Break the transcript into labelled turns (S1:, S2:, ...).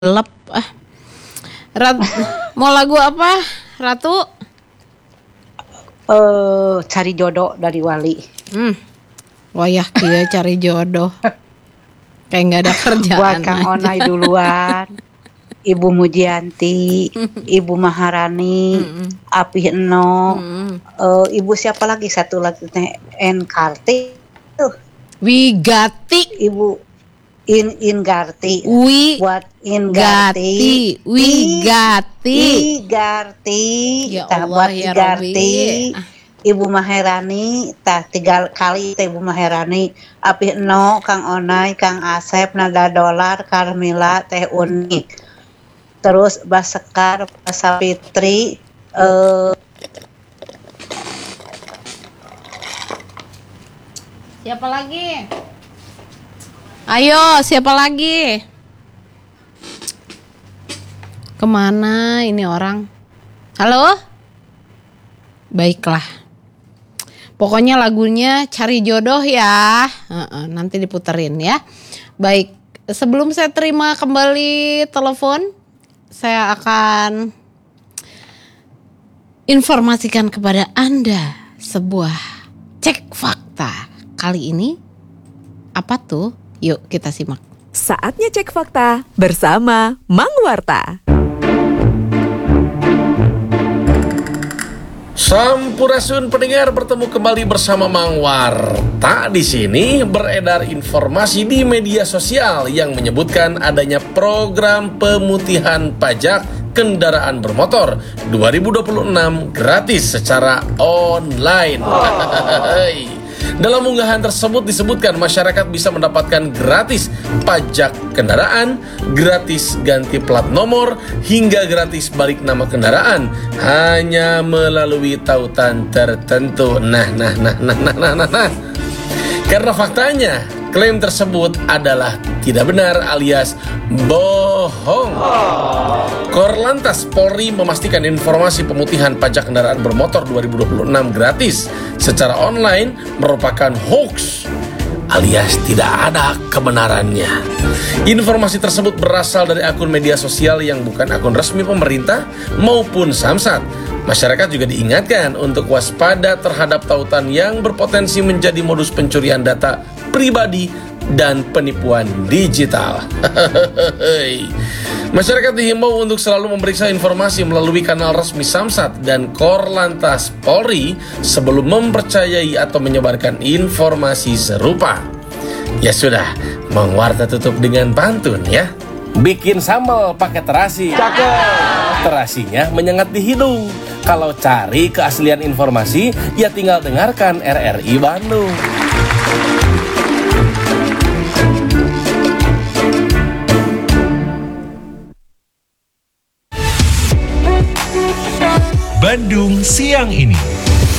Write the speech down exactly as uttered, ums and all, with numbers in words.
S1: Gelap ah. Rat, mau lagu apa, Ratu?
S2: Eh, uh, cari jodoh dari Wali.
S1: Hmm. Wayah dia cari jodoh. Kayak nggak ada kerjaan.
S2: Buat Kang
S1: aja.
S2: Onai duluan, Ibu Mujianti, Ibu Maharani,
S1: Mm-mm.
S2: Api Eno,
S1: Mm-mm.
S2: uh, Ibu siapa lagi satu lagi teh Enkarti, tuh
S1: Wigati,
S2: Ibu In Ingarti,
S1: Wi
S2: buat
S1: Gati,
S2: Ingarti,
S1: Wigati.
S2: Igarti,
S1: Ya
S2: tah
S1: Allah,
S2: buat
S1: ya
S2: Igarti,
S1: Rabbi.
S2: Ibu Maherani, tah tiga kali teh Ibu Maherani, Api Eno, Kang Onai, Kang Asep, Nada Dolar, Karmila, Teh Unik, terus Basekar, Pasapitri, eh,
S1: Siapa lagi? Ayo, siapa lagi? Kemana ini orang? Halo? Baiklah. Pokoknya lagunya Cari Jodoh ya. Heeh, nanti diputerin ya. Baik, sebelum saya terima kembali telepon, saya akan informasikan kepada Anda sebuah cek fakta. Kali ini apa tuh? Yuk kita simak.
S3: Saatnya cek fakta bersama Mang Warta.
S4: Sampurasun pendengar, bertemu kembali bersama Mang Warta. Di sini beredar informasi di media sosial yang menyebutkan adanya program pemutihan pajak kendaraan bermotor dua ribu dua puluh enam gratis secara online. Oh. Dalam unggahan tersebut disebutkan masyarakat bisa mendapatkan gratis pajak kendaraan, gratis ganti plat nomor, hingga gratis balik nama kendaraan hanya melalui tautan tertentu. Nah, nah, nah, nah, nah, nah, nah, nah. Karena faktanya klaim tersebut adalah tidak benar alias bohong. Korlantas Polri memastikan informasi pemutihan pajak kendaraan bermotor dua ribu dua puluh enam gratis secara online merupakan hoax alias tidak ada kebenarannya. Informasi tersebut berasal dari akun media sosial yang bukan akun resmi pemerintah maupun Samsat. Masyarakat juga diingatkan untuk waspada terhadap tautan yang berpotensi menjadi modus pencurian data pribadi dan penipuan digital. Masyarakat dihimbau untuk selalu memeriksa informasi melalui kanal resmi Samsat dan Korlantas Polri sebelum mempercayai atau menyebarkan informasi serupa. Ya sudah, Mang Warta tutup dengan pantun ya. Bikin sambal pakai terasi. Cakep. Terasinya menyengat di hidung. Kalau cari keaslian informasi, ya tinggal dengarkan R R I Bandung.
S5: Bandung siang ini.